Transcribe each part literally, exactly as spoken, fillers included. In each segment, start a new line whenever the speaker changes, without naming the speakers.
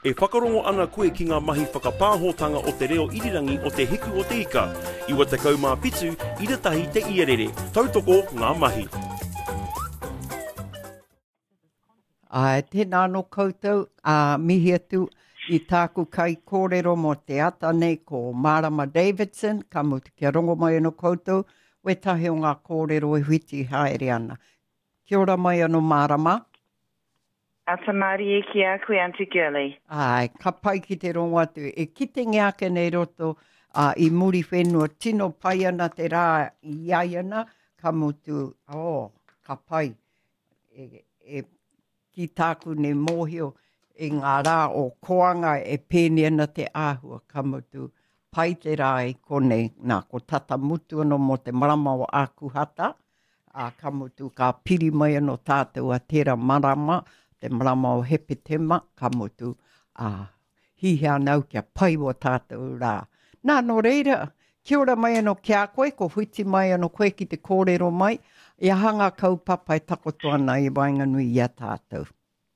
E whakarongo ana koe ki ngā mahi whakapāhotanga o te reo irirangi o te hiku o te ika. Iwa te kaumā pitu, ira tahi te ierere. Tautoko ngā mahi.
Ai, tēnā no koutou, uh, mihi atu i tāku kai kōrero mo te ata nei ko Marama Davidson, ka mutu kia rongo mai no koutou, we tahi o ngā kōrero e whiti haere ana. Kia ora mai anō Marama.
Ata mari e ki a koe Auntie Girly.
Ai, ka pai ki te rongo atu. E kite ngeake nei roto uh, i muri whenua tino pai ana te rā i ai ana, ka mutu, oh, ka pai. E, e ki tāku ne mōhio e ngā rā o koanga e pēne ana te āhua ka mutu pai te rā e kone nā ko tata mutu ano mo te marama o ākuhata a ka mutu ka piri mai ano tātou a tērā marama te marama o hepetema ka mutu a hihia nau kia pai o tātou rā. Nā no reira, kia ora mai ano kia koe, ko huiti mai ano koe ki te kōrero mai. Ia hanga kaupapa e takoto ana i Wainganui i a tātou.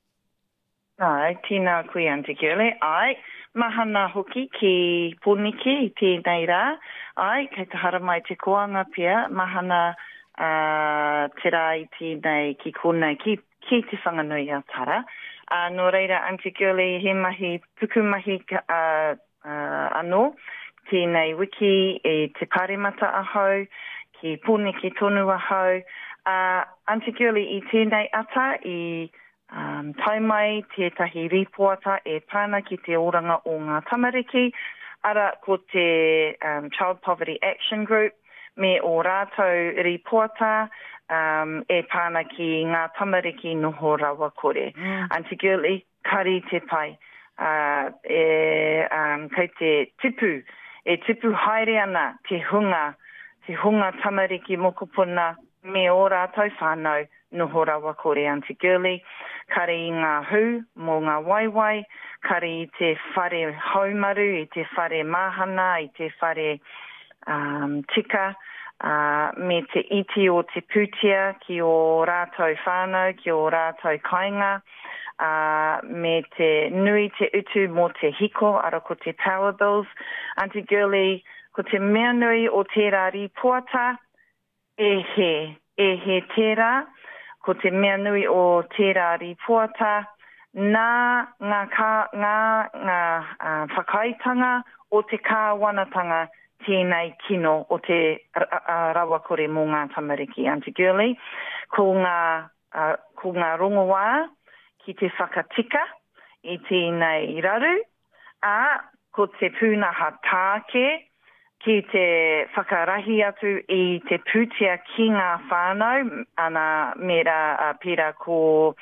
Ai, tīnā koe Auntie Girly. Ai, mahana hoki ki puniki i tēnei rā. Ai, kei te hara mai te koanga pia, mahana uh, te rā i tēnei ki konei, ki, ki te whanganui a tara. Uh, no reira, Auntie Girly, he mahi, puku mahi uh, uh, anō, tēnei wiki e te pāremata ahau, ki puniki tonu ahau. Uh, Auntie Girly, i tēnei ata, i um, taimai tētahi ripoata e pāna ki te oranga o ngā tamariki, ara ko te um, Child Poverty Action Group, me o rātou ripoata um, e pāna ki ngā tamariki noho rawa kore. Mm. Auntie Girly, kari te pai, uh, e, um, kei te tipu, e tipu haere ana te hunga, te hunga tamariki mokopuna me o rātou whānau noho rawa kore Auntie Girly. Kare i ngā hu mō ngā waiwai, kare i te whare haumaru, i te whare mahana, i te whare um, tika, uh, me te iti o te putia ki o rātou whānau, ki o rātou kainga, uh, me te nui te utu mō te hiko, ara ko te power bills. Auntie Girly, ko te mea nui o tērā ripoata, e he, e he tērā, ko te mea nui o tērā ripoata, nā ngā, kā, ngā, ngā uh, whakaitanga o te kāwanatanga tēnei kino o te uh, rawa kore mō ngā tamariki, Auntie Girly. Ko ngā, uh, ko ngā rongoā ki te whakatika i tēnei raru, a ko te pūnaha tāke, ki te whakarahi atu i te pūtia ki ngā whānau, ana mera uh, pera ko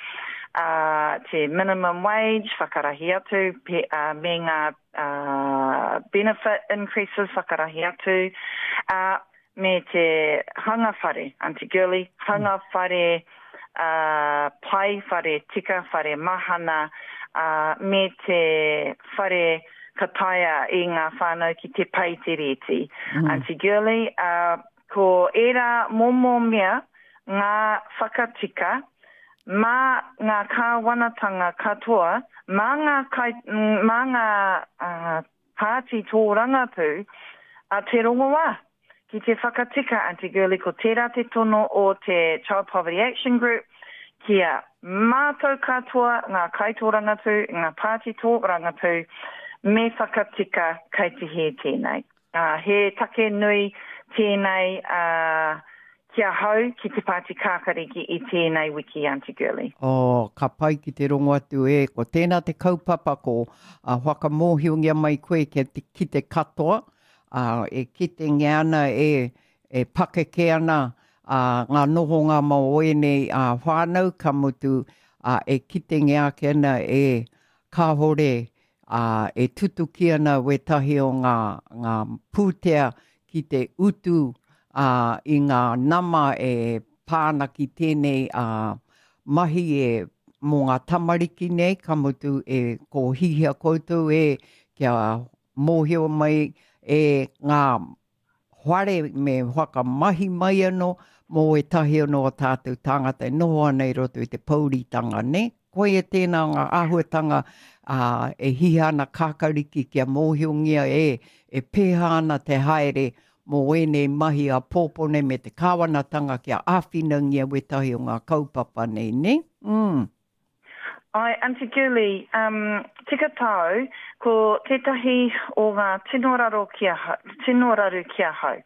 uh, te minimum wage, whakarahi atu, pe, uh, me ngā uh, benefit increases, whakarahi atu, uh, me te hanga whare, Auntie Girly, hanga whare, uh, pai whare tika, whare mahana, uh, me te whare kataia i ngā whānau ki te pai te reti. Mm. Auntie Girly, uh, ko era momo mea ngā whakatika, mā ngā kāwanatanga katoa, mā ngā, kai, mā ngā uh, pāti tō rangapū, a te rongoā. Ki te whakatika, Auntie Girly, ko tērā te tono o te Child Poverty Action Group, kia mātou katoa, ngā kaitōrangapū, ngā pāti tō rangapū, me whakatika kei te he tēnei. Uh, he take nui tēnei uh, kia hau ki te Pāti Kākariki i tēnei wiki, Auntie Girly.
Oh, ka pai ki te rongo atu e, ko tēnā te kaupapa ko uh, whakamōhiungia mai koe ki te, ki te katoa, uh, e kite ngā ana e, e pakeke ana uh, ngā noho ngā maoene uh, whānau ka mutu uh, e kite ngā ana e kāhore Uh, e tutuki ana we tahi o ngā, ngā pūtea ki te utu uh, i ngā nama e pāna ki tēnei uh, mahi e mō ngā tamariki nei, ka mutu e ko hihia koutou e kia mōhio mai e ngā whare me whaka mahi mai ano mō e tahi ano o tātou tangata e noho ana i roto i te pauritanga ne. koe e tēnā ngā āhuatanga uh, e hihana kākariki kia mōhiongia e, e pēhana te haere mō ēnei mahi a pōpone me te kāwanatanga kia āwhinangia wetahi o ngā kaupapa nei, ne? Mm.
Ai, Auntie Gurley, um, tika tau, ko tētahi o ngā tino raro kia hau, tino raru kia hau.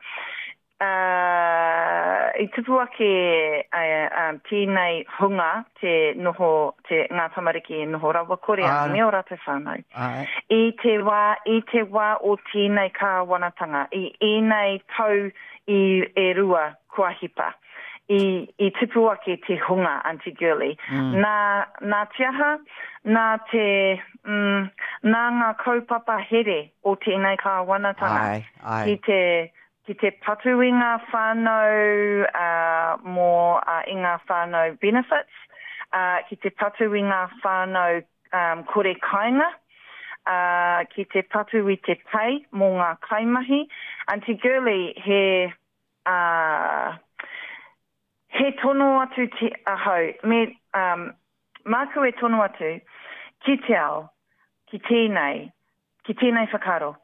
Uh, I tupu ake uh, um, tēnei hunga, te noho, te ngā tamariki noho rawa kore a me o rata whānau. I te wā, i te wā o tēnei kāwanatanga, i ēnei tau i e rua kua hipa. I, i tupu ake te hunga, Auntie Gurley. Mm. Nā, nā tiaha, nā te, mm, nā ngā kaupapa here o tēnei kāwanatanga.
Ai, ai.
Ki te, ki te patu i ngā whānau, uh, mō uh, i ngā whānau benefits, uh, ki te patu i ngā whānau um, kore kainga, uh, ki te patu i te pay mō ngā kaimahi. Auntie Gurley, he... Uh, He tono atu te ahau, me um, māku e tono atu, ki te ao, ki tēnei, ki tēnei whakaro.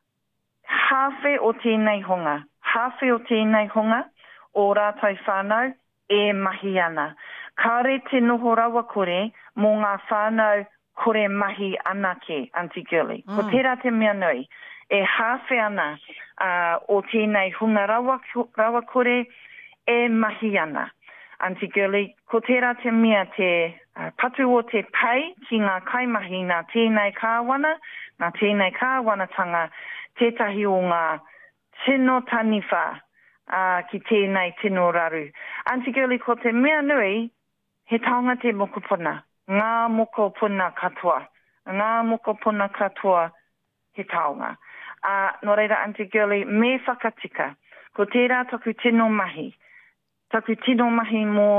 Hawhe o tēnei honga, hawhe o tēnei honga, o rātou whānau, e mahi ana. Kāre te noho rawa kore, mō ngā whānau kore mahi anake, Auntie Gurley. Mm. Ko tērā te mea nui, e hawhe ana uh, o tēnei hunga rawa, rawa kore, e mahi ana. Auntie Gurley, ko tērā te mea te uh, patu o te pai ki ngā kaimahi nā tēnei kāwana, nā tēnei kāwanatanga, tētahi o ngā tino taniwha uh, ki tēnei tino raru. Auntie Gurley, ko te mea nui, he taonga te mokopuna, ngā mokopuna katoa, ngā mokopuna katoa he taonga. Uh, no reira, Auntie Gurley, me whakatika, ko tērā taku tino mahi, taku tino mahi mō,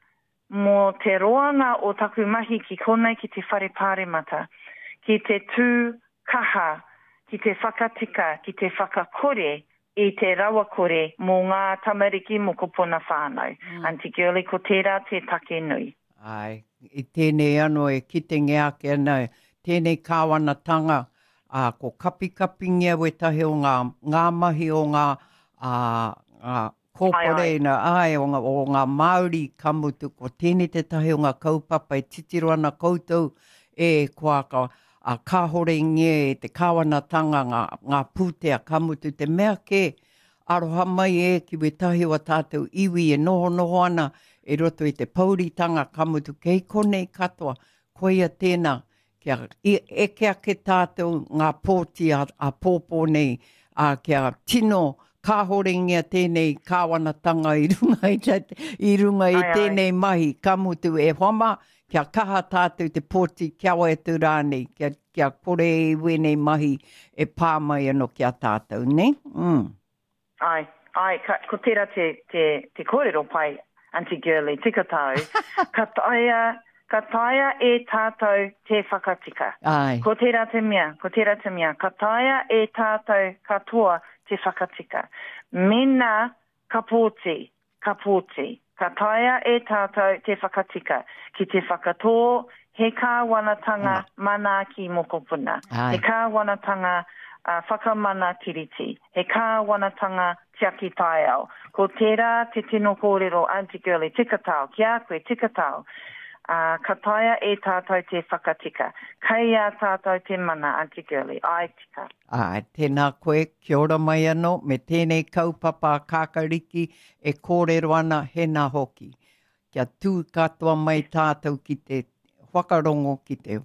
mō te roanga o taku mahi ki konei ki te whare pāremata, ki te tū kaha, ki te whakatika, ki te whakakore, i te rawa kore mō ngā tamariki mo kopona whānau. Mm. Auntie Gurley, ko tērā te take nui.
Ai, i tēnei anō e kitengi ake ana, tēnei kāwanatanga, uh, ko kapi-kapi ngia wetahi o ngā, ngā mahi o ngā, uh, uh, kōporena, ai, o ngā, o ngā Māori kamutu, ko tēnei te tahi o ngā kaupapa e titiro ana koutou e kua ka, a kāhore nge e te kāwanatanga ngā, ngā pūtea kamutu, te mea ke aroha mai e ki wetahi o tātou iwi e noho noho ana e roto i te pauritanga kamutu kei konei katoa, koia tēnā, kia eke ake tātou ngā pōti a, a pōpō nei, a kia tino kāhorengia tēnei kāwanatanga i runga i, te, i, runga i ai, tēnei ai. Mahi kamutu e whama, kia kaha tātou te pōti kia wae tu rānei, kia, kia kore i wenei mahi e pāmai anō kia tātou, ne? Mm.
Ai, ai, ka, ko tērā te, te, te kōrero pai, Auntie Gurley, tika tau, ka taia, ka taia e tātou te whakatika.
Ai.
Ko tērā te mea, ko tērā te mea, ka taia e tātou katoa te whakatika. Mena ka pōti, ka pōti. Ka taia e tātou te whakatika. Ki te whakatō, he kāwanatanga mm. mana ki mokopuna. Ai. He kāwanatanga uh, whakamana tiriti. He kāwanatanga tiaki tai au. Ko tērā te tino kōrero, Auntie Gurley, tika tau, ki a koe, tika tau. Uh, ka taia e tātou te whakatika. Kei a tātou te mana, Auntie Gurley, ai tika.
Ai, tēnā koe, kia ora mai anō, me tēnei kaupapa kākariki e kōrero ana he nā hoki. Kia tū katoa mai tātou ki te whakarongo ki te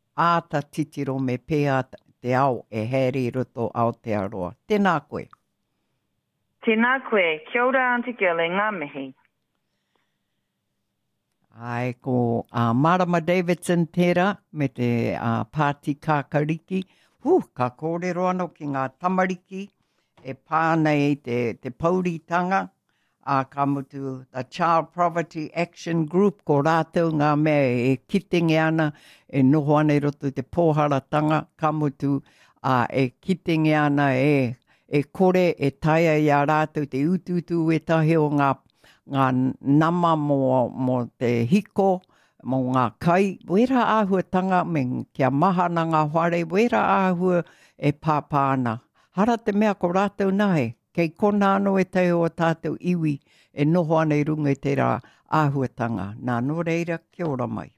āta titiro me pēa te ao e heri roto Aotearoa. Tēnā koe.
Tēnā koe, kia ora Auntie Gurley, ngā mihi.
Ai, ko uh, Marama Davidson tērā, me te uh, pāti kākariki. Hu, ka kōrero anō ki ngā tamariki, e pānei te, te pauritanga, uh, ka mutu the Child Poverty Action Group, ko rātou ngā mea e kitengi ana, e noho ana i roto te pōharatanga, ka mutu uh, e kitengi ana e, e kore, e taia i a rātou te ututu e tahi o ngā ngā nama mō, mō te hiko, mō ngā kai, wera āhuatanga me kia mahana ngā whare, wera āhua e pāpāna. Hara te mea ko rātou nahe, kei kona anō e teo o tātou iwi, e noho ana i runga i te rā āhuatanga. Nā nō reira, kia ora mai.